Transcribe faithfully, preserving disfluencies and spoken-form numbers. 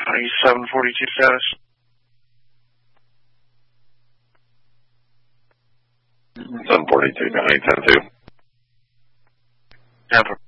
twenty-seven forty-two status. seven forty-two, nine ten two. Tampa.